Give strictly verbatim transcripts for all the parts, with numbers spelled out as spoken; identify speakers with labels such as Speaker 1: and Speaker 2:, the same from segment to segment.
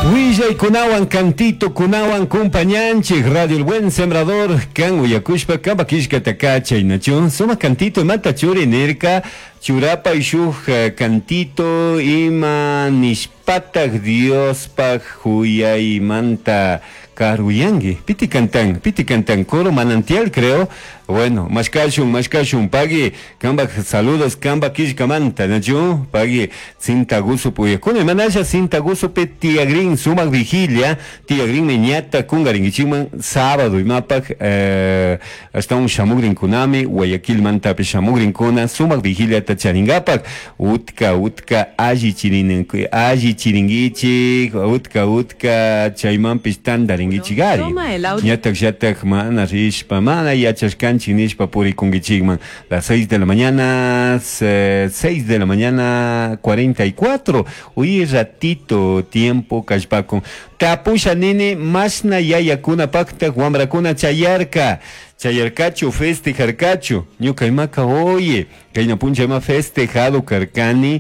Speaker 1: Willa y kunawan cantito, kunawan compañanchi, Radio El Buen Sembrador, kan uyakushpa, kamba kishka takacha y nacho, soma cantito, mata churi nerka, churapa y shuj cantito, ima nishpatak Dios pa huya y manta karuyangi, piti cantan, piti cantan, coro manantial creo. Bueno, mashkashun, mashkashun, pagi, kamba, saludos, kamba kishka manta, nacho, pagi, cinta guso puya, kune manasha cinta guso pe tiagrin, sumak vigilia, tiagrin niñata, kungaringichiman, sábado y mapak, eh, hasta un shamugrin kunami, Guayaquil manta pe shamugrin kuna, sumak vigilia tacharingapak, utka, utka, aji chirin, aji chiringichi, utka, utka, chayman pistan daringichigari, yatak, yatak, mana, rishpa, mana, yachashkan, Chinishpa puri kungichigman, las seis de la mañana, seis de la mañana, cuarenta y cuatro, uy, ratito, tiempo, kashpakun, tapusha nene, masna yayakuna pakta, guambrakuna chayarka, chayarcacho, festejarcacho, ñukaimaka, oye, kaina puncha ma festejado karkani,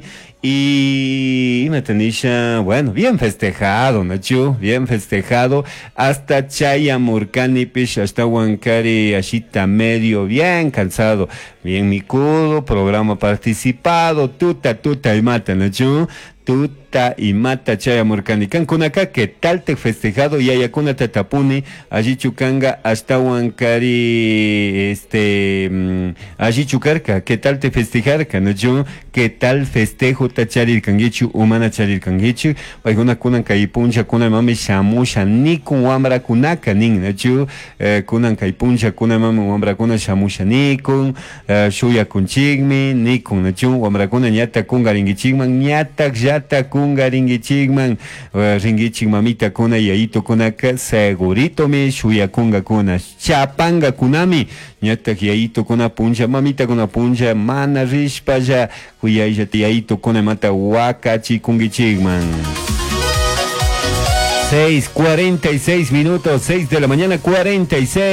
Speaker 1: y me tenisha, bueno, bien festejado, Nacho, bien festejado, hasta Chaya Murcani, pish, hasta Huancari, Ashita medio, bien cansado, bien micudo, programa participado, tuta, tuta y mata, Nacho, tuta y mata Chaya Murcani, Cancunacá, que tal te festejado, y ayacuna tatapuni, allí chucanga, hasta Huancari, este, um, allí chucarca, que tal te festejarca, Nacho, que tal festejo charir kangichu umana charir kangichu paiguna kunan kaipuncha kuna mami shamusha ni kun wambra kunaka nin nachu kunan kaipuncha kuna mami wambra kuna shamusha ni kun shuya kunchigmi ni kun nachu wambra kuna nyata kunga ringichigman nyata jata kunga ringichigman ringichig mamita kuna yaito kunaka segurito mi shuya kunga kuna chapanga kunami nyata yaito kuna puncha mamita kuna puncha mana rishpa ya kuyaya tiaito kuna mata wakachi kungichigman. seis cuarenta y seis minutos, seis de la mañana, cuarenta y seis.